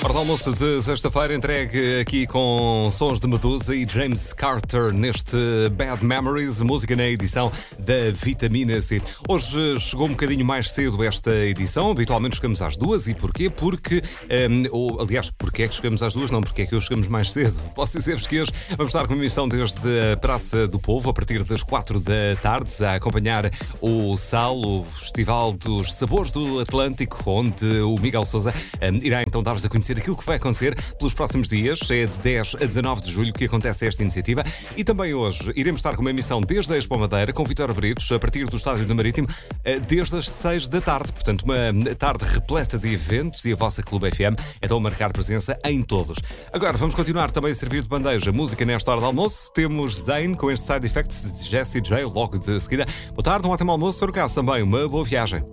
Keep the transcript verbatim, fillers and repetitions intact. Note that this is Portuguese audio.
Hora do almoço de sexta-feira, entregue aqui com sons de Medusa e James Carter neste Bad Memories, música na edição da Vitamina C. Hoje chegou um bocadinho mais cedo esta edição, habitualmente chegamos às duas. E porquê? Porque, um, ou, aliás, porquê é que chegamos às duas? Não, porque é que hoje chegamos mais cedo. Posso dizer-vos que hoje vamos estar com uma emissão desde a Praça do Povo, a partir das quatro da tarde, a acompanhar o Sal, o Festival dos Sabores do Atlântico, onde o Miguel Sousa um, irá então dar-vos a conhecer aquilo que vai acontecer pelos próximos dias. É de dez a dezanove de julho que acontece esta iniciativa. E também hoje iremos estar com uma emissão desde a Expo Madeira, com Vítor Britos, a partir do Estádio do Marítimo, desde as seis da tarde. Portanto, uma tarde repleta de eventos e a vossa Clube F M então a marcar presença em todos. Agora, vamos continuar também a servir de bandeja música nesta hora de almoço. Temos Zayn com este Side Effects de Jessie J logo de seguida. Boa tarde, um ótimo almoço. Sr. Caso também, uma boa viagem.